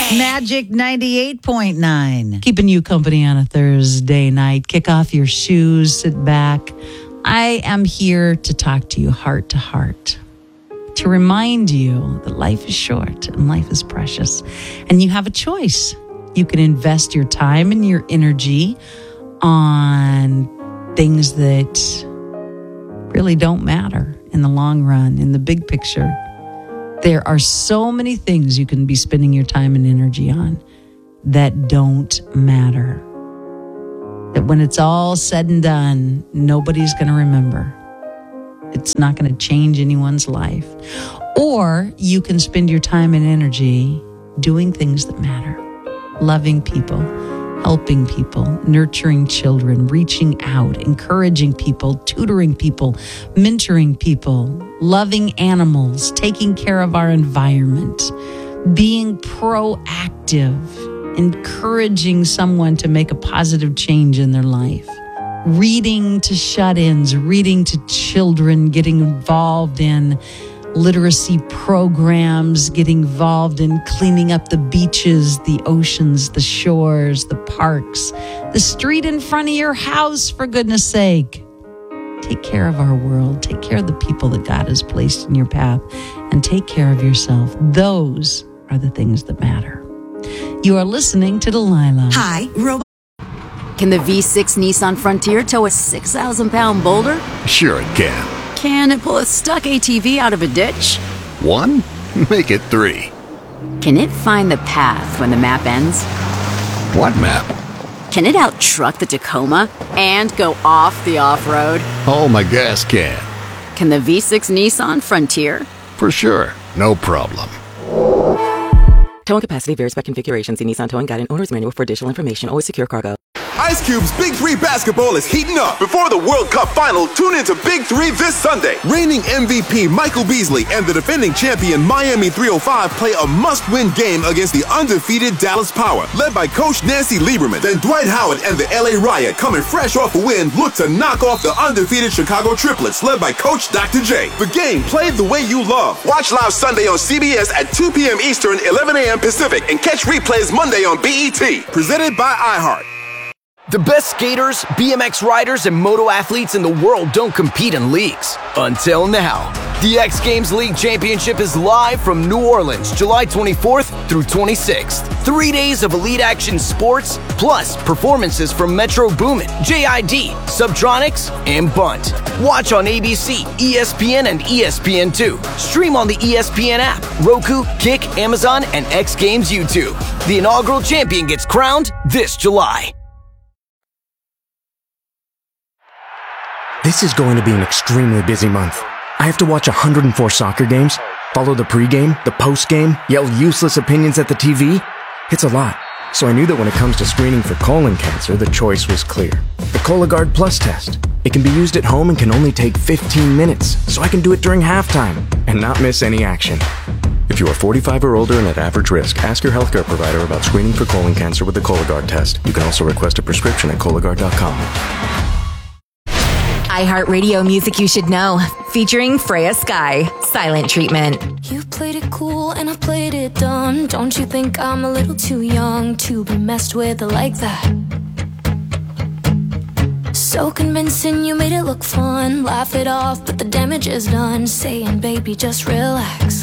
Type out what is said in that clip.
Magic 98.9. Keeping you company on a Thursday night. Kick off your shoes, sit back. I am here to talk to you heart to heart, to remind you that life is short and life is precious, and you have a choice. You can invest your time and your energy on things that really don't matter in the long run, in the big picture. There are so many things you can be spending your time and energy on that don't matter. That when it's all said and done, nobody's going to remember. It's not going to change anyone's life. Or you can spend your time and energy doing things that matter. Loving people, helping people, nurturing children, reaching out, encouraging people, tutoring people, mentoring people, loving animals, taking care of our environment, being proactive, encouraging someone to make a positive change in their life, reading to shut-ins, reading to children, getting involved in literacy programs, getting involved in cleaning up the beaches, the oceans, the shores, the parks, the street in front of your house, for goodness sake. Take care of our world. Take care of the people that God has placed in your path, and take care of yourself. Those are the things that matter. You are listening to Delilah. Hi, Can the V6 Nissan Frontier tow a 6,000-pound boulder? Sure it can. Can it pull a stuck ATV out of a ditch? 1? Make it 3. Can it find the path when the map ends? What map? Can it out-truck the Tacoma and go off the off-road? Oh, my gas can. Can the V6 Nissan Frontier? For sure. No problem. Towing capacity varies by configuration. See Nissan Towing Guide and Owner's Manual for additional information. Always secure cargo. Ice Cube's Big 3 basketball is heating up. Before the World Cup final, tune into Big 3 this Sunday. Reigning MVP Michael Beasley and the defending champion Miami 305 play a must-win game against the undefeated Dallas Power, led by Coach Nancy Lieberman. Then Dwight Howard and the LA Riot, coming fresh off a win, look to knock off the undefeated Chicago Triplets, led by Coach Dr. J. The game played the way you love. Watch live Sunday on CBS at 2 p.m. Eastern, 11 a.m. Pacific, and catch replays Monday on BET. Presented by iHeart. The best skaters, BMX riders, and moto athletes in the world don't compete in leagues. Until now. The X Games League Championship is live from New Orleans, July 24th through 26th. 3 days of elite action sports, plus performances from Metro Boomin, JID, Subtronics, and Bunt. Watch on ABC, ESPN, and ESPN2. Stream on the ESPN app, Roku, Kick, Amazon, and X Games YouTube. The inaugural champion gets crowned this July. This is going to be an extremely busy month. I have to watch 104 soccer games, follow the pregame, the postgame, yell useless opinions at the TV. It's a lot. So I knew that when it comes to screening for colon cancer, the choice was clear. The Cologuard Plus test. It can be used at home and can only take 15 minutes, so I can do it during halftime and not miss any action. If you are 45 or older and at average risk, ask your healthcare provider about screening for colon cancer with the Cologuard test. You can also request a prescription at Cologuard.com. iHeartRadio music you should know, featuring Freya Sky, Silent Treatment. You played it cool and I played it dumb. Don't you think I'm a little too young to be messed with like that? So convincing, you made it look fun. Laugh it off, but the damage is done. Saying, baby, just relax.